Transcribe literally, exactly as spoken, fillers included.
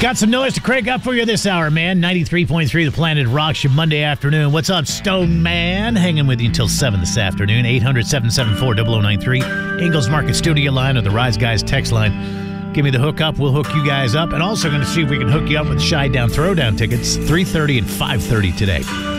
Got some noise to crank up for you this hour, man. ninety-three point three The Planet rocks you Monday afternoon. What's up, Stone Man? Hanging with you until seven this afternoon. eight hundred, seven seven four, zero zero nine three. Ingles Market Studio line or the Rise Guys text line. Give me the hookup. We'll hook you guys up. And also going to see if we can hook you up with Shy Down Throwdown tickets, three thirty and five thirty today.